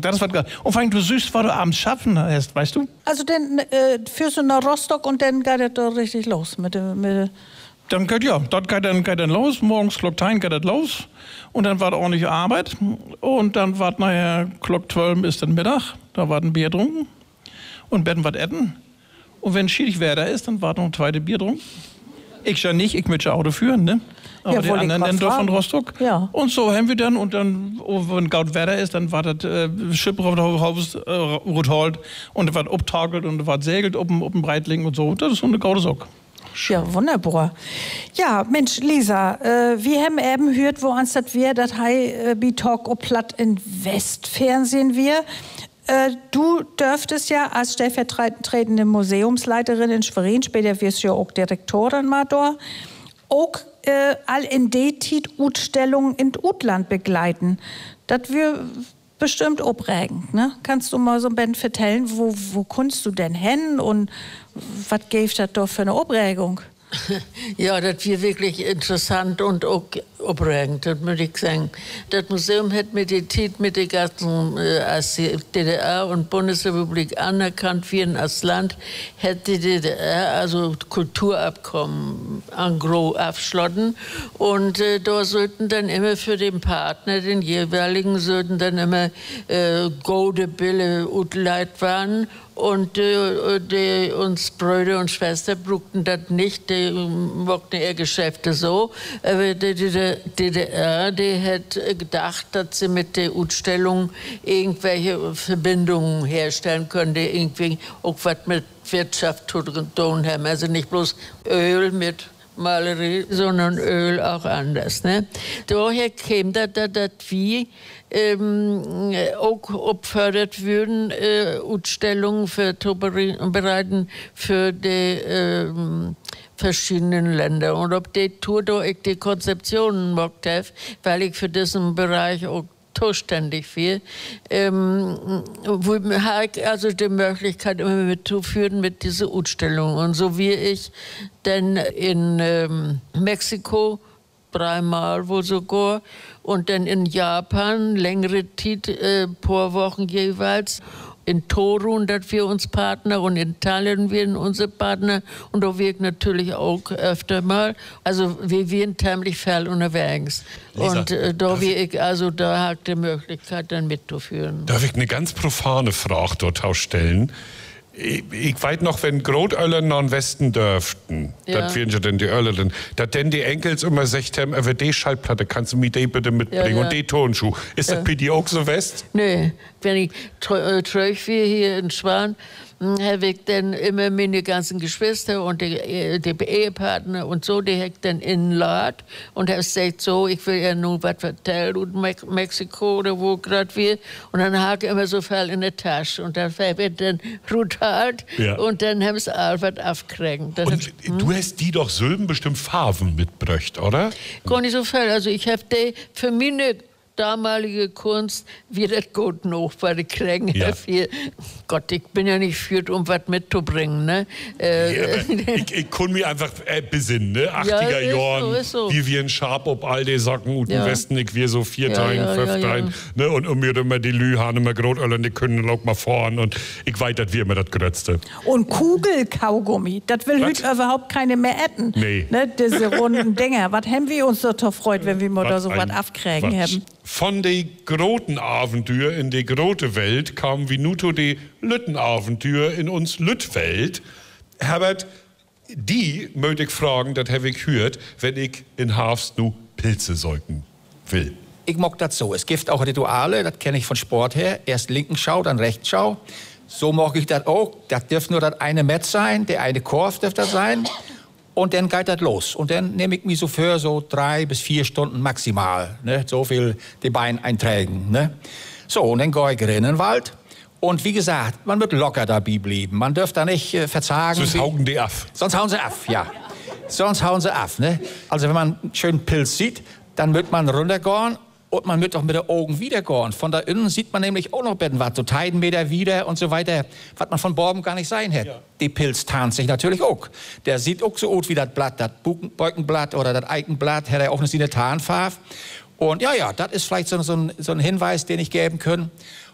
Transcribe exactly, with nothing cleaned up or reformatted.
das war geil. Und vor allem, du süß, was du abends schaffen hast, weißt du? Also dann äh, führst du nach Rostock und dann geht es doch richtig los mit der... Mit Dann geht ja, dort geht dann, geht dann los, morgens Glock ein geht das los und dann war da ordentliche Arbeit und dann war nachher Glock zwölf ist dann Mittag, da war ein Bier getrunken und werden was essen und wenn schwierig wer da ist, dann war noch ein zweites Bier getrunken. Ich ja nicht, ich möchte Auto führen, ne? Aber ja, die anderen dann doch von Rostock. Ja. Und so haben wir dann und dann, wenn Gaut Wetter ist, dann war das äh, Schiff auf der Haus äh, Rothold und das war obtagelt und das war segelt oben oben Breitling und so. Das ist so eine gaude Sock. Ja, wunderbar. Ja, Mensch, Lisa, äh, wir haben eben gehört, wo uns das wir, das hei äh, Bitalk ob platt in Westfernsehen wir. Äh, du dürftest ja als stellvertretende Museumsleiterin in Schwerin, später wirst du ja auch Direktorin mal da, auch äh, all in die Tit-Utstellungen in Utland begleiten. Das wir bestimmt aufregend, ne? Kannst du mal so ein bisschen erzählen, wo, wo kommst du denn hin und was gibt das da für eine Aufregung? Ja, das war wirklich interessant und auch aufregend, das muss ich sagen. Das Museum hat mit der Zeit mit der ganzen äh, als die D D R und Bundesrepublik anerkannt werden als Land, hat die D D R also Kulturabkommen en gros abschlossen und äh, da sollten dann immer für den Partner, den jeweiligen, sollten dann immer äh, gute Bille Utleit waren. Und äh, die, uns Brüder und Schwestern brauchten das nicht, die mochten ihr Geschäfte so. Aber die D D R, die hat gedacht, dass sie mit der Ausstellung irgendwelche Verbindungen herstellen können, die irgendwie auch was mit Wirtschaft zu tun haben. Also nicht bloß Öl mit Malerie, sondern Öl auch anders. Ne? Daher käme das, dass das wie ähm, auch gefördert würden, äh, Ausstellungen für bereiten für die ähm, verschiedenen Länder. Und ob die Tour da ich die Konzeptionen gemacht habe, weil ich für diesen Bereich auch zuständig für, ähm, wo ich also die Möglichkeit immer mitzuführen mit dieser Ausstellung. Und so wie ich dann in ähm, Mexiko dreimal wohl sogar und dann in Japan längere Zeit, äh, paar Wochen jeweils. In Torun, dass wir uns Partner und in Tallinn wir unsere Partner und da wir natürlich auch öfter mal. Also wir sind ziemlich viel unterwegs. Lisa, und äh, da wir ich also da hat die Möglichkeit dann mitzuführen. Darf ich eine ganz profane Frage dort stellen? Ich, ich weiß noch, wenn Großöller nach den Westen dürften, ja. Das wären ja dann die Öller, dass denn die Enkels immer gesagt haben, aber die Schallplatte kannst du mir die bitte mitbringen ja, ja. Und die Tonschuh. Ist ja. Das bei dir auch so West? Nee, wenn ich treu wir hier in Schwan, habe ich dann immer meine ganzen Geschwister und die, die Ehepartner und so, die habe ich dann inladen und habe gesagt, so, ich will ja nun was vertellen und Me Mexiko oder wo gerade wir und dann habe ich immer so viel in der Tasche und dann habe ich dann brutal ja. Und dann haben sie all was aufgekriegt. Und hm? Du hast die doch Silben bestimmt Farben mitgebracht, oder? Gar nicht so viel, also ich habe die für meine damalige Kunst wird das gut noch, weil ich kriegen ja. Viel. Gott, ich bin ja nicht führt, um was mitzubringen, ne? Äh, ja, ich, ich kann mich einfach äh, besinnen, ne? achtziger ja, Jahren, so, so. Wie wir in Sharp ob all die Sachen und ja. Im Westen, ich wir so vier ja, Teilen, ja, fünf ja, Teilen, ja. Ne? Und um mir immer die Lü haben immer Großöller, die können auch mal fahren und ich weiß, dass wir immer das Grötzte. Und Kugelkaugummi, das will heute überhaupt keine mehr essen. Nee. Ne? Diese runden Dinger, was haben wir uns so gefreut, wenn wir mal da so was aufkriegen haben. Von den großen Abenteuer in die große Welt kamen wie nur die Lüttenabenteuer in uns Lüttwelt. Herbert, die möchte ich fragen, das habe ich gehört, wenn ich in Herbst nu Pilze säugen will. Ich mag das so. Es gibt auch Rituale, das kenne ich von Sport her. Erst linken Schau, dann rechts Schau. So mag ich das auch. Das dürfte nur das eine Metz sein, der eine Korf dürfte das sein. Und dann geht das los. Und dann nehme ich mich so für so drei bis vier Stunden maximal. Ne? So viel die Beine einträgen. Ne? So, und dann gehe ich in den Wald. Und wie gesagt, man wird locker dabei bleiben. Man dürfte da nicht äh, verzagen. Sonst hauen die ab. Sonst hauen sie ab, ja. Sonst hauen sie ab. Ne? Also wenn man einen schönen Pilz sieht, dann wird man runtergehen. Und man wird auch mit den Augen wiedergehen. Von da innen sieht man nämlich auch noch was, so Teidenmeter wieder und so weiter, was man von Borben gar nicht sein hätte. Ja. Die Pilz tarnt sich natürlich auch. Der sieht auch so aus wie das Blatt, das Beukenblatt oder das Eikenblatt, hat er auch noch so eine Tarnfarbe. Und ja, ja, das ist vielleicht so, so, ein, so ein Hinweis, den ich geben kann.